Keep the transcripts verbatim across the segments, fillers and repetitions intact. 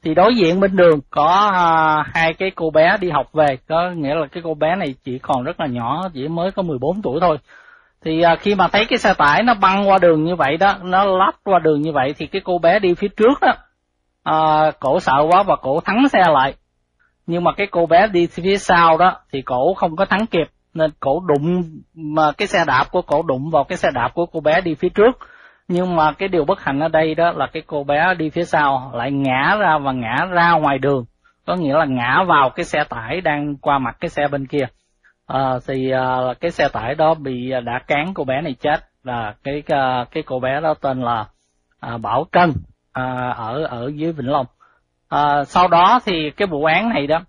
Thì đối diện bên đường có à, hai cái cô bé đi học về, có nghĩa là cái cô bé này chỉ còn rất là nhỏ, chỉ mới có mười bốn tuổi thôi. Thì à, khi mà thấy cái xe tải nó băng qua đường như vậy đó, nó lách qua đường như vậy, thì cái cô bé đi phía trước đó, à, cổ sợ quá và cổ thắng xe lại. Nhưng mà cái cô bé đi phía sau đó thì cổ không có thắng kịp, nên cổ đụng, mà cái xe đạp của cổ đụng vào cái xe đạp của cô bé đi phía trước. Nhưng mà cái điều bất hạnh ở đây đó là cái cô bé đi phía sau lại ngã ra và ngã ra ngoài đường, có nghĩa là ngã vào cái xe tải đang qua mặt cái xe bên kia. À, thì à, cái xe tải đó bị đã cán cô bé này chết, và cái cái cô bé đó tên là à, Bảo Trân, à, ở ở dưới Vĩnh Long. À, sau đó thì cái vụ án này đó,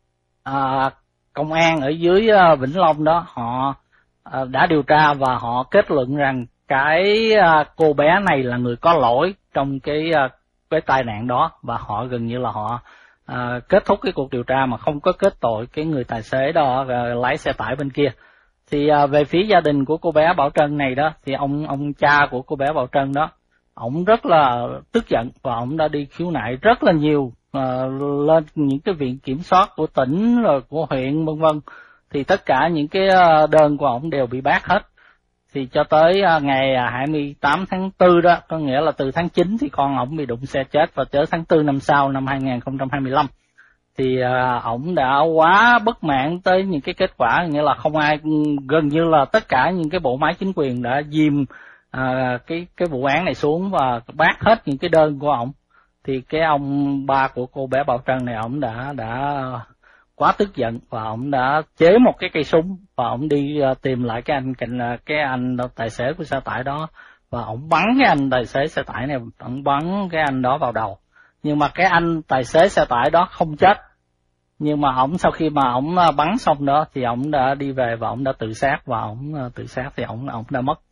à, công an ở dưới uh, Vĩnh Long đó họ uh, đã điều tra và họ kết luận rằng cái uh, cô bé này là người có lỗi trong cái uh, cái tai nạn đó, và họ gần như là họ uh, kết thúc cái cuộc điều tra mà không có kết tội cái người tài xế đó uh, lái xe tải bên kia. Thì uh, về phía gia đình của cô bé Bảo Trân này đó, thì ông ông cha của cô bé Bảo Trân đó, ông rất là tức giận và ông đã đi khiếu nại rất là nhiều À, lên những cái viện kiểm soát của tỉnh rồi của huyện vân vân. Thì tất cả những cái đơn của ông đều bị bác hết. Thì cho tới ngày hai mươi tám tháng tư đó, có nghĩa là từ tháng chín thì con ông bị đụng xe chết, và tới tháng tư năm sau, năm hai nghìn không trăm hai mươi lăm, thì à, ông đã quá bất mãn tới những cái kết quả, nghĩa là không ai, gần như là tất cả những cái bộ máy chính quyền đã dìm à, cái cái vụ án này xuống và bác hết những cái đơn của ông. Thì cái ông ba của cô bé Bảo Trân này, ông đã đã quá tức giận và ông đã chế một cái cây súng và ông đi tìm lại cái anh cạnh cái anh tài xế của xe tải đó, và ông bắn cái anh tài xế xe tải này, ông bắn cái anh đó vào đầu. Nhưng mà cái anh tài xế xe tải đó không chết, nhưng mà ông sau khi mà ông bắn xong đó thì ông đã đi về và ông đã tự sát, và ông tự sát thì ông ông đã mất,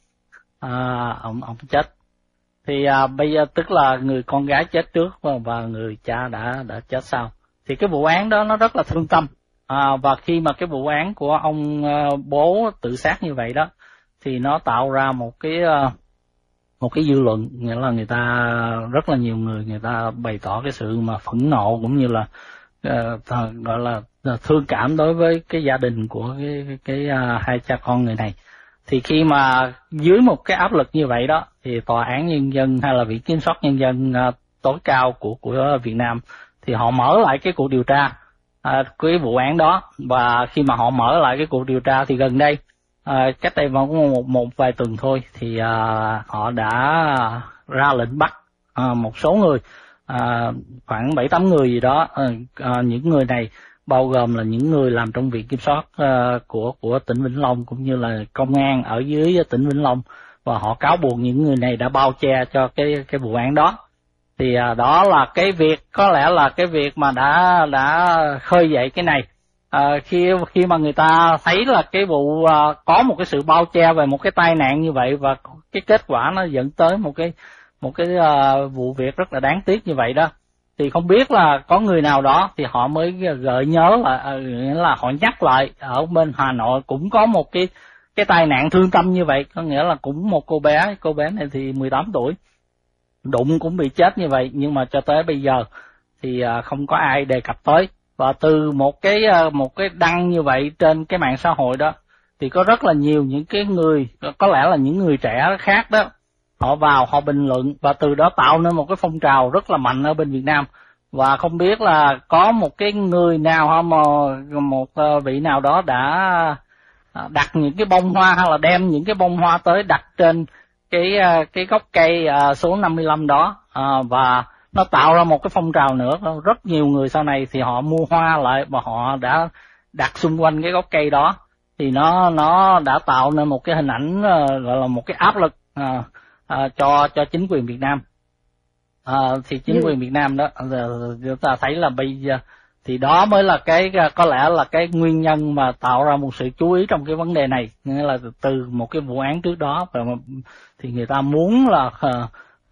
à, ông ông chết. Thì à, bây giờ tức là người con gái chết trước và người cha đã đã chết sau. Thì cái vụ án đó nó rất là thương tâm, à, và khi mà cái vụ án của ông à, bố tự sát như vậy đó, thì nó tạo ra một cái à, một cái dư luận, nghĩa là người ta rất là nhiều người người ta bày tỏ cái sự mà phẫn nộ cũng như là à, gọi là thương cảm đối với cái gia đình của cái cái, cái à, hai cha con người này. Thì khi mà dưới một cái áp lực như vậy đó, thì tòa án nhân dân hay là viện kiểm soát nhân dân uh, tối cao của của Việt Nam thì họ mở lại cái cuộc điều tra uh, cái vụ án đó. Và khi mà họ mở lại cái cuộc điều tra thì gần đây uh, cách đây một, một một vài tuần thôi, thì uh, họ đã ra lệnh bắt uh, một số người, uh, khoảng bảy tám người gì đó. Uh, uh, những người này bao gồm là những người làm trong viện kiểm soát uh, của của tỉnh Vĩnh Long cũng như là công an ở dưới tỉnh Vĩnh Long, và họ cáo buộc những người này đã bao che cho cái cái vụ án đó. Thì uh, đó là cái việc, có lẽ là cái việc mà đã đã khơi dậy cái này. Uh, khi khi mà người ta thấy là cái vụ uh, có một cái sự bao che về một cái tai nạn như vậy, và cái kết quả nó dẫn tới một cái một cái uh, vụ việc rất là đáng tiếc như vậy đó, thì không biết là có người nào đó thì họ mới gợi nhớ là nghĩa là họ nhắc lại ở bên Hà Nội cũng có một cái cái tai nạn thương tâm như vậy, có nghĩa là cũng một cô bé, cô bé này thì mười tám tuổi, đụng cũng bị chết như vậy, nhưng mà cho tới bây giờ thì không có ai đề cập tới. Và từ một cái một cái đăng như vậy trên cái mạng xã hội đó, thì có rất là nhiều những cái người, có lẽ là những người trẻ khác đó, họ vào họ bình luận, và từ đó tạo nên một cái phong trào rất là mạnh ở bên Việt Nam. Và không biết là có một cái người nào hay mà một vị nào đó đã đặt những cái bông hoa hay là đem những cái bông hoa tới đặt trên cái cái gốc cây số năm mươi lăm đó, à, và nó tạo ra một cái phong trào nữa. Rất nhiều người sau này thì họ mua hoa lại và họ đã đặt xung quanh cái gốc cây đó, thì nó nó đã tạo nên một cái hình ảnh gọi là một cái áp lực à, à, cho cho chính quyền Việt Nam. À, thì chính ừ. quyền Việt Nam đó, chúng ta thấy là bây giờ thì đó mới là cái, có lẽ là cái nguyên nhân mà tạo ra một sự chú ý trong cái vấn đề này, nghĩa là từ một cái vụ án trước đó, và thì người ta muốn là uh,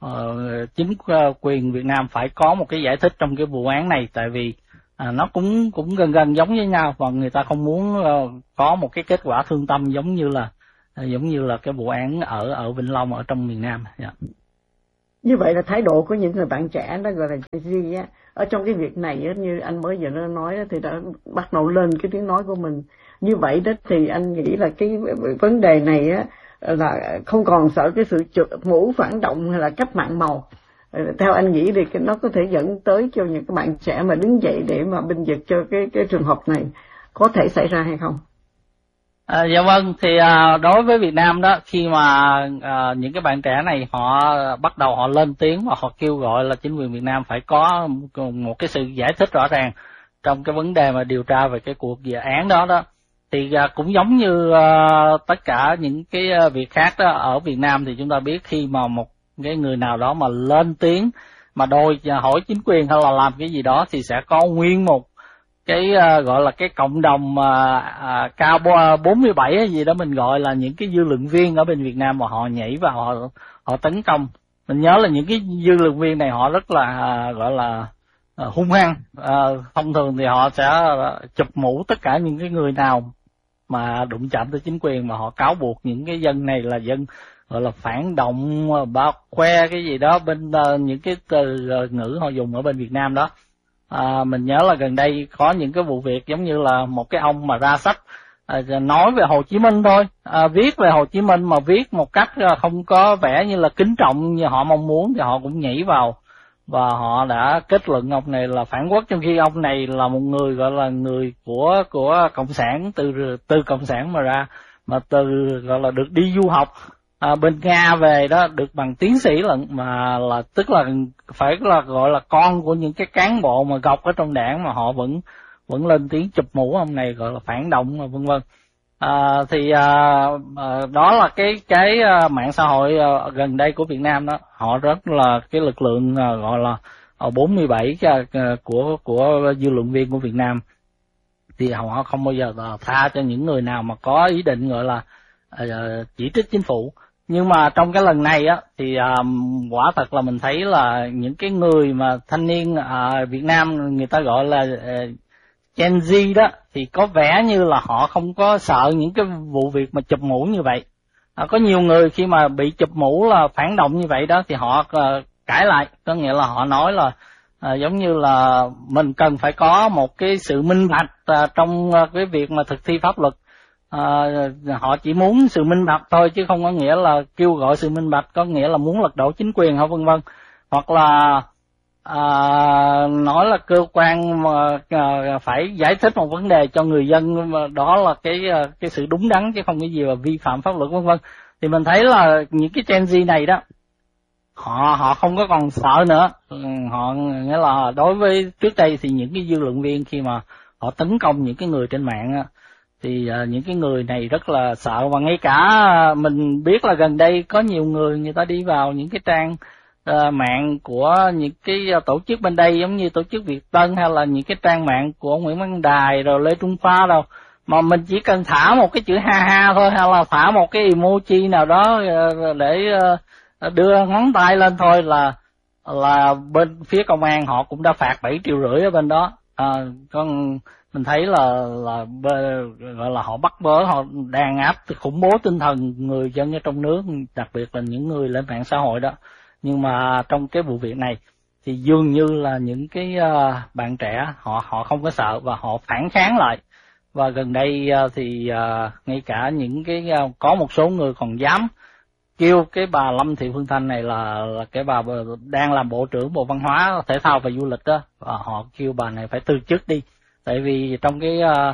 uh, chính quyền Việt Nam phải có một cái giải thích trong cái vụ án này, tại vì uh, nó cũng cũng gần gần giống với nhau, và người ta không muốn uh, có một cái kết quả thương tâm giống như là uh, giống như là cái vụ án ở ở Vĩnh Long ở trong miền Nam. Yeah. Như vậy là thái độ của những người bạn trẻ đó gọi là Gen Z á, ở trong cái việc này á, như anh mới vừa nói đó, thì đã bắt đầu lên cái tiếng nói của mình. Như vậy đó thì anh nghĩ là cái vấn đề này á là không còn sợ cái sự chụp mũ phản động hay là cách mạng màu. Theo anh nghĩ thì nó có thể dẫn tới cho những cái bạn trẻ mà đứng dậy để mà bênh vực cho cái cái trường hợp này có thể xảy ra hay không? À, dạ vâng, thì à, đối với Việt Nam đó, khi mà à, những cái bạn trẻ này họ bắt đầu họ lên tiếng và họ kêu gọi là chính quyền Việt Nam phải có một cái sự giải thích rõ ràng trong cái vấn đề mà điều tra về cái cuộc dự án đó đó, thì à, cũng giống như à, tất cả những cái à, việc khác đó ở Việt Nam, thì chúng ta biết khi mà một cái người nào đó mà lên tiếng mà đòi hỏi chính quyền hay là làm cái gì đó thì sẽ có nguyên một cái uh, gọi là cái cộng đồng uh, uh, cao bốn mươi bảy hay gì đó, mình gọi là những cái dư luận viên ở bên Việt Nam, mà họ nhảy vào họ họ tấn công. Mình nhớ là những cái dư luận viên này họ rất là uh, gọi là uh, hung hăng. Uh, thông thường thì họ sẽ uh, chụp mũ tất cả những cái người nào mà đụng chạm tới chính quyền, mà họ cáo buộc những cái dân này là dân gọi là phản động, bao khoe cái gì đó bên uh, những cái từ uh, ngữ họ dùng ở bên Việt Nam đó. À, mình nhớ là gần đây có những cái vụ việc giống như là một cái ông mà ra sách à, nói về Hồ Chí Minh thôi, à, viết về Hồ Chí Minh mà viết một cách không có vẻ như là kính trọng như họ mong muốn, thì họ cũng nhảy vào và họ đã kết luận ông này là phản quốc, trong khi ông này là một người gọi là người của của cộng sản, từ từ cộng sản mà ra, mà từ gọi là được đi du học à, bên Nga về đó, được bằng tiến sĩ lận, mà là tức là phải là gọi là con của những cái cán bộ mà gọc ở trong đảng, mà họ vẫn vẫn lên tiếng chụp mũ ông này gọi là phản động vân vân. À, thì à, à, đó là cái cái à, mạng xã hội à, gần đây của Việt Nam đó, họ rất là cái lực lượng à, gọi là à, bốn mươi bảy à, của của dư luận viên của Việt Nam, thì họ không bao giờ tha cho những người nào mà có ý định gọi là à, chỉ trích chính phủ. Nhưng mà trong cái lần này á thì à, quả thật là mình thấy là những cái người mà thanh niên à, Việt Nam người ta gọi là à, Gen Z đó, thì có vẻ như là họ không có sợ những cái vụ việc mà chụp mũ như vậy. À, có nhiều người khi mà bị chụp mũ là phản động như vậy đó thì họ à, cãi lại, có nghĩa là họ nói là à, giống như là mình cần phải có một cái sự minh bạch à, trong à, cái việc mà thực thi pháp luật. À, họ chỉ muốn sự minh bạch thôi, chứ không có nghĩa là kêu gọi sự minh bạch có nghĩa là muốn lật đổ chính quyền hay vân vân, hoặc là à, nói là cơ quan mà à, phải giải thích một vấn đề cho người dân, đó là cái cái sự đúng đắn chứ không cái gì là vi phạm pháp luật vân vân. Thì mình thấy là những cái Gen Z này đó, họ họ không có còn sợ nữa. Họ nghĩa là đối với trước đây thì những cái dư luận viên khi mà họ tấn công những cái người trên mạng á, thì uh, những cái người này rất là sợ. Và ngay cả uh, mình biết là gần đây có nhiều người người ta đi vào những cái trang uh, mạng của những cái uh, tổ chức bên đây, giống như tổ chức Việt Tân hay là những cái trang mạng của Nguyễn Văn Đài rồi Lê Trung Khoa đâu, mà mình chỉ cần thả một cái chữ ha ha thôi, hay là thả một cái emoji nào đó uh, để uh, đưa ngón tay lên thôi là là bên phía công an họ cũng đã phạt bảy triệu rưỡi ở bên đó. À, con mình thấy là là gọi là họ bắt bớ, họ đàn áp khủng bố tinh thần người dân ở trong nước, đặc biệt là những người lên mạng xã hội đó. Nhưng mà trong cái vụ việc này thì dường như là những cái uh, bạn trẻ họ họ không có sợ và họ phản kháng lại. Và gần đây uh, thì uh, ngay cả những cái uh, có một số người còn dám kêu cái bà Lâm Thị Phương Thanh này là, là cái bà đang làm Bộ trưởng Bộ Văn hóa, Thể thao và Du lịch đó, và họ kêu bà này phải từ chức đi. Tại vì trong cái uh,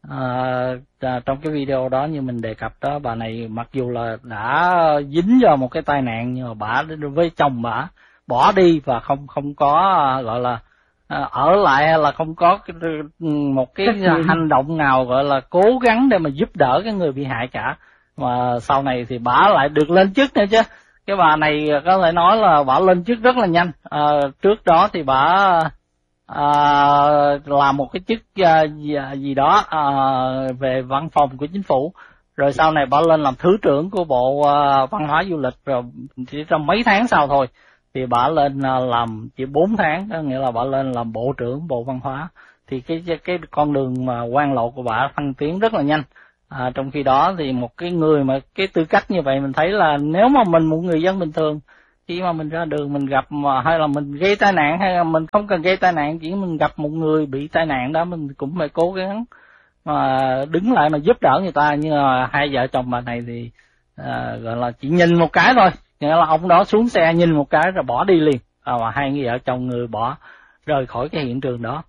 uh, trong cái video đó như mình đề cập đó, bà này mặc dù là đã dính vào một cái tai nạn, nhưng mà bà với chồng bà bỏ đi và không không có uh, gọi là uh, ở lại, hay là không có cái, một cái hành động nào gọi là cố gắng để mà giúp đỡ cái người bị hại cả. Mà sau này thì bà lại được lên chức nữa chứ. Cái bà này có thể nói là bà lên chức rất là nhanh. À, trước đó thì bà à, làm một cái chức à, gì, gì đó à, về văn phòng của chính phủ, rồi sau này bà lên làm thứ trưởng của Bộ à, Văn hóa Du lịch, rồi chỉ trong mấy tháng sau thôi thì bà lên à, làm chỉ bốn tháng, có nghĩa là bà lên làm Bộ trưởng Bộ Văn hóa. Thì cái cái con đường mà quan lộ của bà thăng tiến rất là nhanh. À, trong khi đó thì một cái người mà cái tư cách như vậy, mình thấy là nếu mà mình một người dân bình thường Khi mà mình ra đường mình gặp mà hay là mình gây tai nạn, hay là mình không cần gây tai nạn, chỉ mình gặp một người bị tai nạn đó, mình cũng phải cố gắng mà đứng lại mà giúp đỡ người ta. Như là hai vợ chồng bà này thì à, gọi là chỉ nhìn một cái thôi, nghĩa là ông đó xuống xe nhìn một cái rồi bỏ đi liền, à, và hai người vợ chồng người bỏ rời khỏi cái hiện trường đó.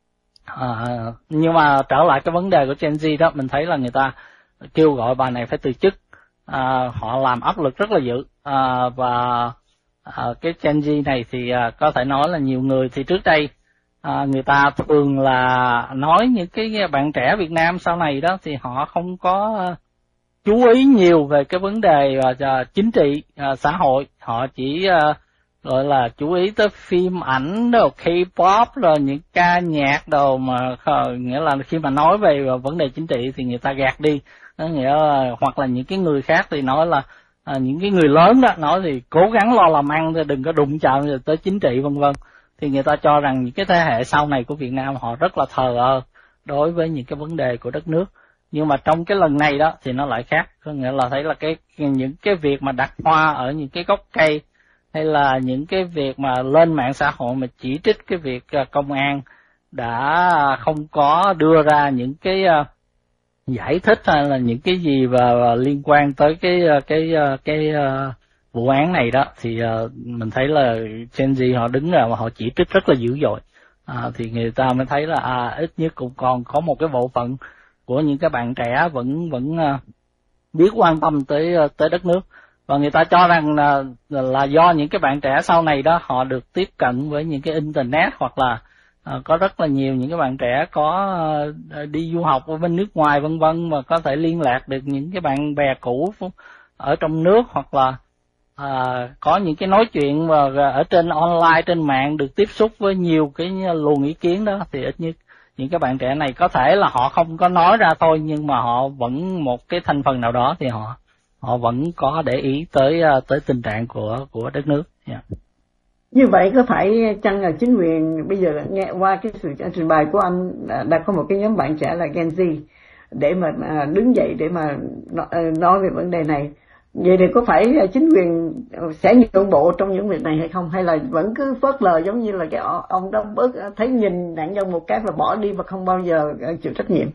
À, nhưng mà trở lại cái vấn đề của Gen Z đó, mình thấy là người ta kêu gọi bà này phải từ chức. À, họ làm áp lực rất là dữ, à, và à, cái Gen Z này thì à, có thể nói là nhiều người thì trước đây à, người ta thường là nói những cái bạn trẻ Việt Nam sau này đó thì họ không có uh, chú ý nhiều về cái vấn đề uh, chính trị, uh, xã hội. Họ chỉ uh, gọi là chú ý tới phim ảnh đồ K-pop rồi những ca nhạc đồ, mà uh, nghĩa là khi mà nói về uh, vấn đề chính trị thì người ta gạt đi. Đó nghĩa là, hoặc là những cái người khác thì nói là à, những cái người lớn đó nói thì cố gắng lo làm ăn, đừng có đụng chạm tới chính trị vân vân. Thì người ta cho rằng những cái thế hệ sau này của Việt Nam họ rất là thờ ơ đối với những cái vấn đề của đất nước. Nhưng mà trong cái lần này đó thì nó lại khác, có nghĩa là thấy là cái những cái việc mà đặt hoa ở những cái gốc cây, hay là những cái việc mà lên mạng xã hội mà chỉ trích cái việc công an đã không có đưa ra những cái giải thích hay là những cái gì và, và liên quan tới cái cái cái, cái uh, vụ án này đó, thì uh, mình thấy là Gen Z họ đứng ra và họ chỉ trích rất là dữ dội. À, thì người ta mới thấy là à, ít nhất cũng còn có một cái bộ phận của những cái bạn trẻ vẫn vẫn uh, biết quan tâm tới tới đất nước, và người ta cho rằng là là do những cái bạn trẻ sau này đó họ được tiếp cận với những cái internet, hoặc là À, có rất là nhiều những cái bạn trẻ có uh, đi du học ở bên nước ngoài vân vân, mà có thể liên lạc được những cái bạn bè cũ ở trong nước, hoặc là uh, có những cái nói chuyện mà ở trên online, trên mạng, được tiếp xúc với nhiều cái luồng ý kiến đó. Thì ít nhất những cái bạn trẻ này có thể là họ không có nói ra thôi, nhưng mà họ vẫn một cái thành phần nào đó thì họ họ vẫn có để ý tới uh, tới tình trạng của của đất nước. Yeah. Như vậy có phải chăng là chính quyền bây giờ nghe qua cái sự trình bày của anh đã có một cái nhóm bạn trẻ là Gen Z để mà đứng dậy để mà nói về vấn đề này, vậy thì có phải chính quyền sẽ nhượng bộ trong những việc này hay không, hay là vẫn cứ phớt lờ giống như là cái ông đó bớt thấy nhìn nạn nhân một cái và bỏ đi và không bao giờ chịu trách nhiệm?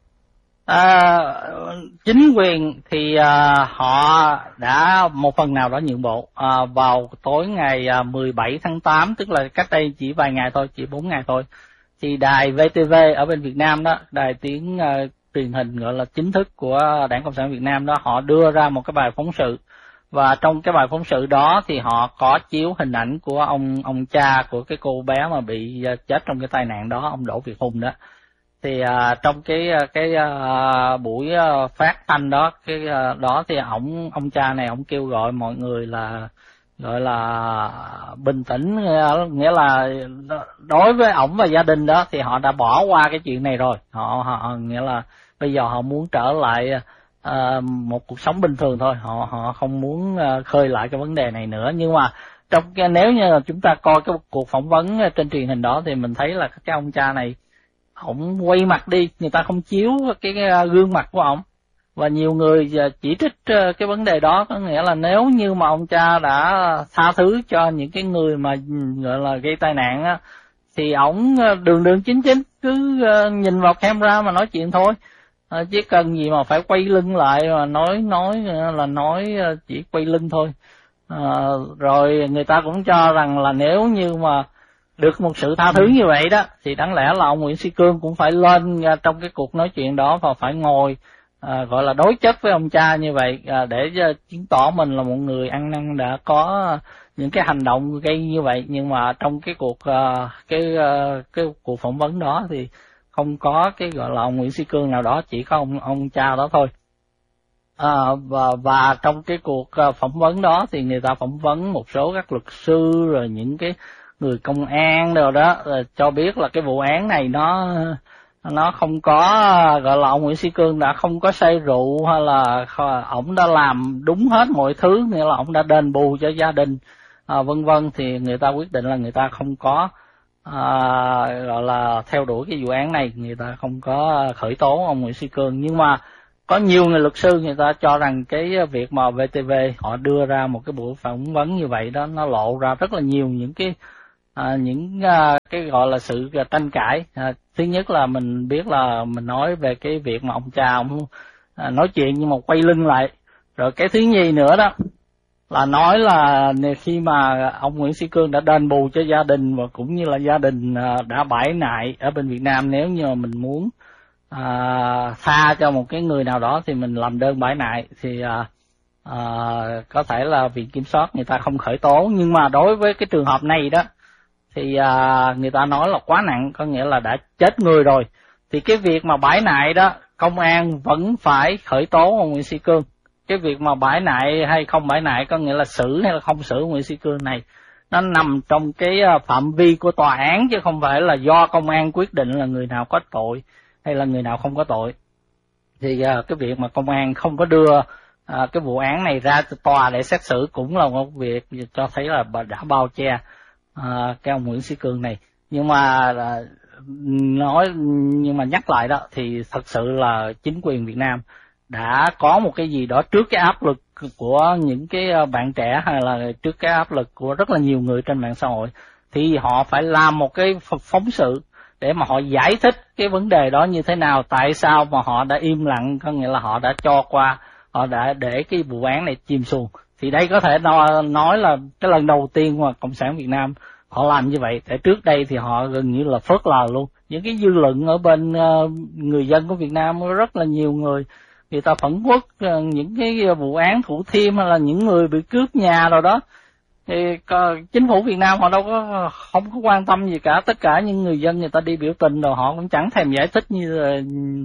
À, chính quyền thì à, họ đã một phần nào đó nhượng bộ. À, vào tối ngày à, mười bảy tháng tám, tức là cách đây chỉ vài ngày thôi, chỉ bốn ngày thôi, thì đài vê tê vê ở bên Việt Nam đó, đài tiếng à, truyền hình gọi là chính thức của Đảng Cộng sản Việt Nam đó, họ đưa ra một cái bài phóng sự, và trong cái bài phóng sự đó thì họ có chiếu hình ảnh của ông ông cha của cái cô bé mà bị chết trong cái tai nạn đó, ông Đỗ Việt Hùng đó. Thì à, trong cái cái à, buổi à, phát thanh đó, cái à, đó thì ổng ông cha này ổng kêu gọi mọi người là gọi là bình tĩnh, nghĩa là đối với ổng và gia đình đó thì họ đã bỏ qua cái chuyện này rồi, họ, họ nghĩa là bây giờ họ muốn trở lại à, một cuộc sống bình thường thôi, họ họ không muốn à, khơi lại cái vấn đề này nữa. Nhưng mà trong cái, nếu như là chúng ta coi cái cuộc phỏng vấn trên truyền hình đó thì mình thấy là cái ông cha này ổng quay mặt đi, người ta không chiếu cái, cái gương mặt của ổng, và nhiều người chỉ trích cái vấn đề đó. Có nghĩa là nếu như mà ông cha đã tha thứ cho những cái người mà gọi là gây tai nạn á, thì ổng đường đường chính chính cứ nhìn vào camera mà nói chuyện thôi, chỉ cần gì mà phải quay lưng lại mà nói nói là nói chỉ quay lưng thôi. À, rồi người ta cũng cho rằng là nếu như mà được một sự tha thứ như vậy đó thì đáng lẽ là ông Nguyễn Sĩ Cương cũng phải lên trong cái cuộc nói chuyện đó và phải ngồi à, gọi là đối chất với ông cha như vậy, à, để chứng tỏ mình là một người ăn năn đã có những cái hành động gây như vậy. Nhưng mà trong cái cuộc uh, cái uh, cái cuộc phỏng vấn đó thì không có cái gọi là ông Nguyễn Sĩ Cương nào đó, chỉ có ông ông cha đó thôi. À, và và trong cái cuộc uh, phỏng vấn đó thì người ta phỏng vấn một số các luật sư rồi những cái người công an đâu đó, cho biết là cái vụ án này nó nó không có gọi là ông Nguyễn Sĩ Cương đã không có say rượu, hay là ổng đã làm đúng hết mọi thứ, nghĩa là ổng đã đền bù cho gia đình à, vân vân. Thì người ta quyết định là người ta không có à, gọi là theo đuổi cái vụ án này, người ta không có khởi tố ông Nguyễn Sĩ Cương. Nhưng mà có nhiều người luật sư người ta cho rằng cái việc mà vê tê vê họ đưa ra một cái buổi phỏng vấn như vậy đó, nó lộ ra rất là nhiều những cái à, những à, cái gọi là sự tranh cãi. À, thứ nhất là mình biết là mình nói về cái việc mà ông cha ông à, nói chuyện nhưng mà quay lưng lại. Rồi cái thứ nhì nữa đó là nói là khi mà ông Nguyễn Sĩ Cương đã đền bù cho gia đình và cũng như là gia đình đã bãi nại ở bên Việt Nam, nếu như mà mình muốn à, tha cho một cái người nào đó thì mình làm đơn bãi nại thì à, à, có thể là viện kiểm soát người ta không khởi tố. Nhưng mà đối với cái trường hợp này đó thì à, người ta nói là quá nặng, có nghĩa là đã chết người rồi, thì cái việc mà bãi nại đó công an vẫn phải khởi tố ông Nguyễn Sĩ Cương. Cái việc mà bãi nại hay không bãi nại, có nghĩa là xử hay là không xử Nguyễn Sĩ Cương này, nó nằm trong cái phạm vi của tòa án, chứ không phải là do công an quyết định là người nào có tội hay là người nào không có tội. Thì cái việc mà công an không có đưa cái vụ án này ra tòa để xét xử cũng là một việc cho thấy là đã bao che cái ông Nguyễn Sĩ Cương này. Nhưng mà nói nhưng mà nhắc lại đó thì thật sự là chính quyền Việt Nam đã có một cái gì đó trước cái áp lực của những cái bạn trẻ hay là trước cái áp lực của rất là nhiều người trên mạng xã hội, thì họ phải làm một cái phóng sự để mà họ giải thích cái vấn đề đó như thế nào, tại sao mà họ đã im lặng, có nghĩa là họ đã cho qua, họ đã để cái vụ án này chìm xuồng. Thì đây có thể nói là cái lần đầu tiên mà Cộng sản Việt Nam họ làm như vậy. Tại trước đây thì họ gần như là phớt lờ luôn. Những cái dư luận ở bên người dân của Việt Nam rất là nhiều người người ta phẫn uất những cái vụ án Thủ Thiêm hay là những người bị cướp nhà rồi đó, thì chính phủ Việt Nam họ đâu có không có quan tâm gì cả. Tất cả những người dân người ta đi biểu tình rồi họ cũng chẳng thèm giải thích như là,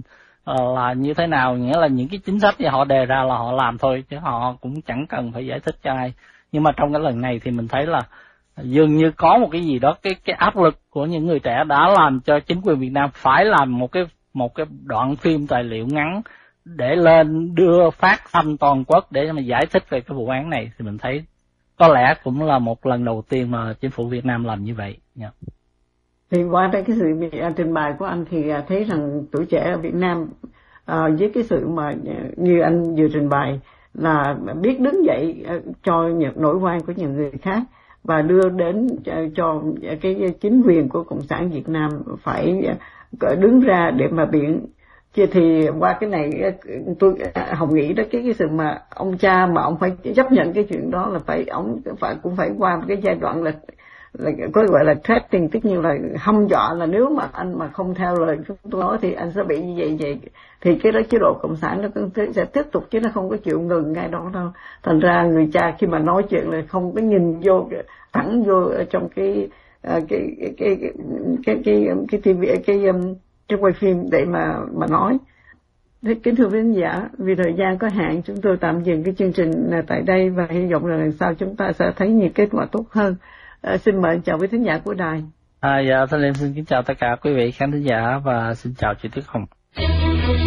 là như thế nào, nghĩa là những cái chính sách thì họ đề ra là họ làm thôi, chứ họ cũng chẳng cần phải giải thích cho ai. Nhưng mà trong cái lần này thì mình thấy là dường như có một cái gì đó, cái cái áp lực của những người trẻ đã làm cho chính quyền Việt Nam phải làm một cái một cái đoạn phim tài liệu ngắn để lên đưa phát thanh toàn quốc để mà giải thích về cái vụ án này. Thì mình thấy có lẽ cũng là một lần đầu tiên mà chính phủ Việt Nam làm như vậy. Yeah. Thì qua đây cái sự trình bày của anh thì thấy rằng tuổi trẻ ở Việt Nam à, với cái sự mà như anh vừa trình bày là biết đứng dậy cho những nỗi oan của những người khác và đưa đến cho, cho cái chính quyền của Cộng sản Việt Nam phải đứng ra để mà biện. Chứ thì qua cái này tôi Hồng nghĩ đó, cái cái sự mà ông cha mà ông phải chấp nhận cái chuyện đó là phải ông phải cũng phải qua một cái giai đoạn là là có gọi là threatening, tức như là hăm dọa là nếu mà anh mà không theo lời chúng tôi nói thì anh sẽ bị như vậy vậy. Thì cái đó chế độ cộng sản nó sẽ tiếp tục chứ nó không có chịu ngừng ngay đó đâu. Thành ra người cha khi mà nói chuyện là không có nhìn vô thẳng vô trong cái cái cái cái cái cái cái ti vi cái cái quay phim để mà mà nói. Thế kính thưa quý khán giả, vì thời gian có hạn chúng tôi tạm dừng cái chương trình tại đây và hy vọng là lần sau chúng ta sẽ thấy nhiều kết quả tốt hơn. À, xin mời chào quý khán giả của đài. À, dạ, Thanh Liêm xin kính chào tất cả quý vị khán thính giả và xin chào chị Tuyết Hồng.